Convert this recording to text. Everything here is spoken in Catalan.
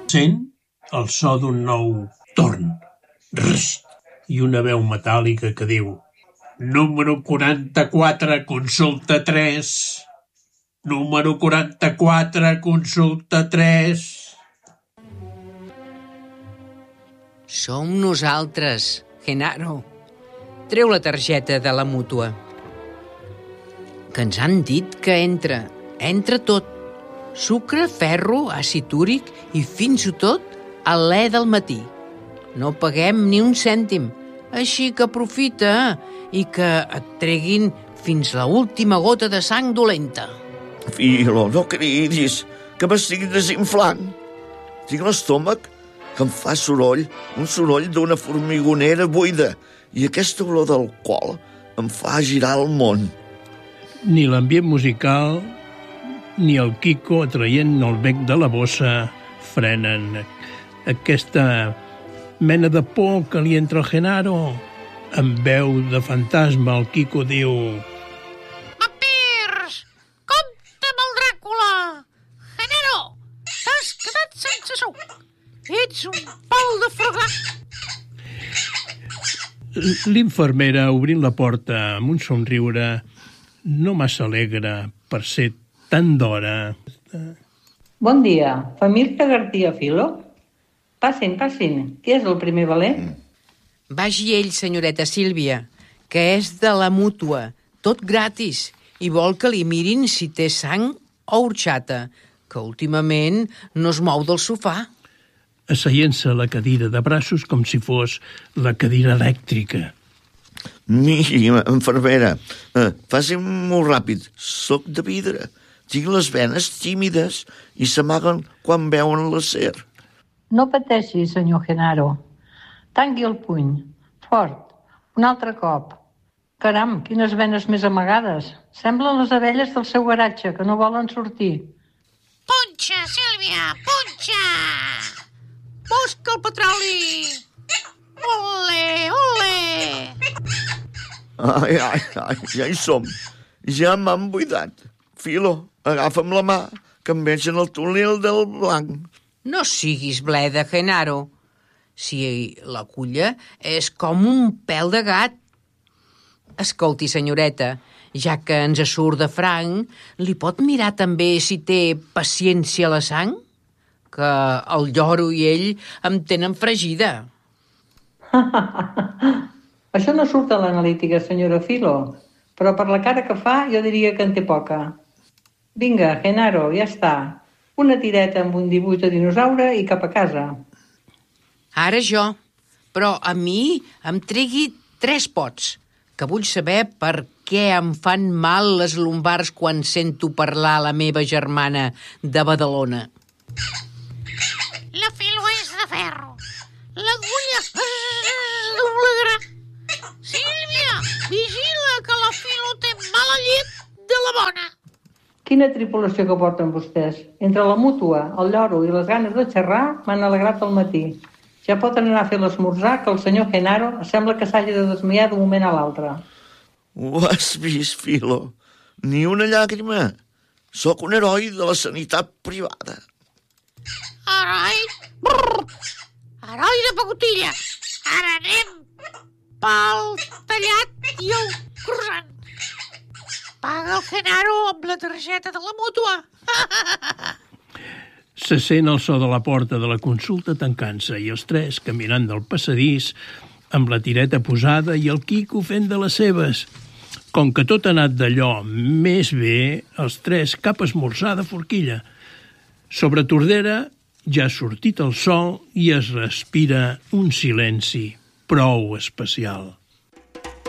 Sent el so d'un nou torn. Rst! I una veu metàl·lica que diu: número 44, consulta 3. Número 44, consulta 3. Som nosaltres, Genaro. Treu la targeta de la mútua. Que ens han dit que entra tot. Sucre, ferro, àcid úric i fins i tot alè del matí. No paguem ni un cèntim, així que aprofita i que et treguin fins la última gota de sang dolenta. Filo, no cridis, que m'estic desinflant. Tinc l'estómac que em fa soroll, un soroll d'una formigonera buida, i aquesta olor d'alcohol em fa girar el món. Ni l'ambient musical ni el Quico atraient el bec de la bossa frenen aquesta mena de por que li entra al Genaro. Amb veu de fantasma el Quico diu: vampirs! Compte amb el Dràcula! Genaro, t'has quedat sense suc. Ets un pal de fregar. L'infermera, obrint la porta amb un somriure no massa alegre per ser tan d'hora. Bon dia, família García Filo? Passin. Qui és el primer valent? Vagi ell, senyoreta Sílvia, que és de la mútua, tot gratis, i vol que li mirin si té sang o horxata, que últimament no es mou del sofà. Asseient-se a la cadira de braços com si fos la cadira elèctrica. Miri, infermera, faci-m'ho ràpid. Soc de vidre. Tinc les venes tímides i s'amaguen quan veuen l'acer. No pateixi, senyor Genaro. Tanqui el puny. Fort. Un altre cop. Caram, quines venes més amagades. Semblen les abelles del seu garatge, que no volen sortir. Punxa, Sílvia, punxa! Busca el petroli! Ole, ole! Ai, ja hi som. Ja m'han buidat. Filo, agafa'm la mà, que em veig en el túnel del blanc. No siguis bleda, Genaro. Si la culla és com un pèl de gat. Escolti, senyoreta, ja que ens surt de franc, li pot mirar també si té paciència a la sang? Que el lloro i ell em tenen fregida. Això no surt a l'analítica, senyora Filo, però per la cara que fa jo diria que en té poca. Vinga, Genaro, ja està. Una tireta amb un dibuix de dinosaure i cap a casa. Ara jo, però a mi em tregui 3 pots, que vull saber per què em fan mal les lumbars quan sento parlar la meva germana de Badalona. La Filo és de ferro. L'agulla es doblegarà. Sílvia, vigila, que la Filo té mala llet de la bona. Quina tripulació que porten vostès. Entre la mútua, el lloro i les ganes de xerrar m'han alegrat el matí. Ja poden anar a fer l'esmorzar, que el senyor Genaro sembla que s'hagi de desmaiar d'un moment a l'altre. Ho has vist, Filo? Ni una llàgrima. Sóc un heroi de la sanitat privada. Heroi? Brrr. Heroi de pacotilla. Ara anem pel tallat i el croissant. Paga el Genaro amb la targeta de la mútua. Se sent el so de la porta de la consulta tancant-se i els 3 caminant del passadís amb la tireta posada i el Quico fent de les seves. Com que tot ha anat d'allò més bé, els 3 cap a esmorzar de forquilla. Sobre Tordera ja ha sortit el sol i es respira un silenci prou especial.